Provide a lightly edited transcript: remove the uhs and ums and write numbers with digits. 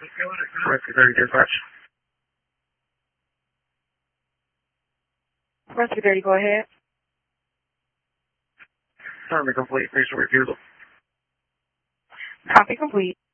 Rescue 30 dispatch. Rescue 30, go ahead. Summary complete. Patient refusal. Copy complete.